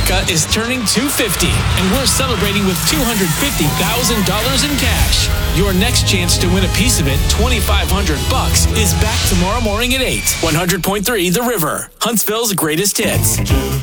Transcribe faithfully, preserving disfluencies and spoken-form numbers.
America is turning two hundred fifty, and we're celebrating with two hundred fifty thousand dollars in cash. Your next chance to win a piece of it, twenty-five hundred bucks, is back tomorrow morning at eight. one hundred point three The River, Huntsville's greatest hits.